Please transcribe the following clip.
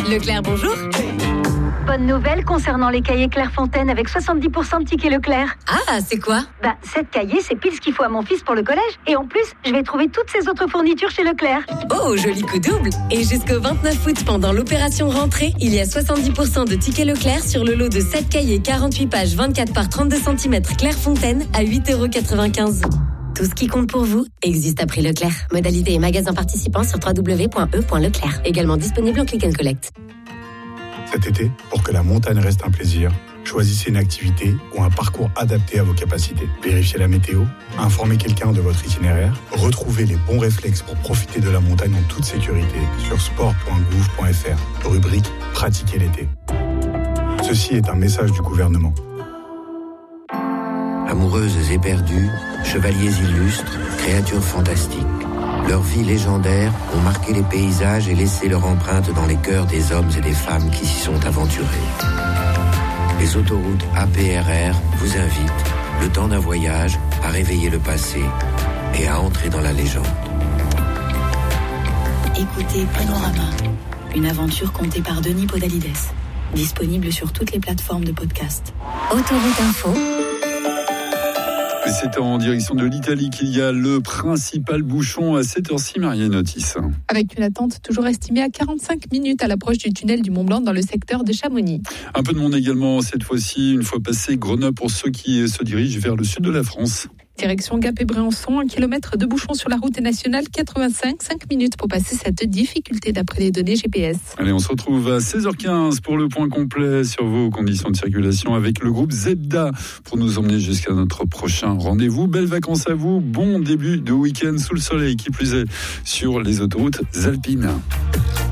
Leclerc, bonjour. Bonne nouvelle concernant les cahiers Clairefontaine avec 70% de tickets Leclerc. Ah, c'est quoi ? 7 cahiers, c'est pile ce qu'il faut à mon fils pour le collège. Et en plus, je vais trouver toutes ses autres fournitures chez Leclerc. Oh, joli coup double. Et jusqu'au 29 août, pendant l'opération rentrée, il y a 70% de tickets Leclerc sur le lot de 7 cahiers 48 pages 24 par 32 cm Clairefontaine à 8,95 €. Tout ce qui compte pour vous existe à prix Leclerc. Modalité et magasins participants sur www.e.leclerc. Également disponible en click and collect. Cet été, pour que la montagne reste un plaisir, choisissez une activité ou un parcours adapté à vos capacités. Vérifiez la météo, informez quelqu'un de votre itinéraire, retrouvez les bons réflexes pour profiter de la montagne en toute sécurité sur sport.gouv.fr, rubrique « Pratiquer l'été ». Ceci est un message du gouvernement. Amoureuses éperdues, chevaliers illustres, créatures fantastiques. Leurs vies légendaires ont marqué les paysages et laissé leur empreinte dans les cœurs des hommes et des femmes qui s'y sont aventurés. Les autoroutes APRR vous invitent, le temps d'un voyage, à réveiller le passé et à entrer dans la légende. Écoutez Panorama, une aventure contée par Denis Podalides. Disponible sur toutes les plateformes de podcast. Autoroute Info. C'est en direction de l'Italie qu'il y a le principal bouchon à cette heure-ci, Marianne Otis. Avec une attente toujours estimée à 45 minutes à l'approche du tunnel du Mont-Blanc dans le secteur de Chamonix. Un peu de monde également cette fois-ci, une fois passé Grenoble pour ceux qui se dirigent vers le sud de la France. Direction Gap et Briançon, 1 kilomètre de bouchon sur la route nationale 85, 5 minutes pour passer cette difficulté d'après les données GPS. Allez, on se retrouve à 16h15 pour le point complet sur vos conditions de circulation avec le groupe Zebda pour nous emmener jusqu'à notre prochain rendez-vous. Belles vacances à vous, bon début de week-end sous le soleil, qui plus est sur les autoroutes alpines.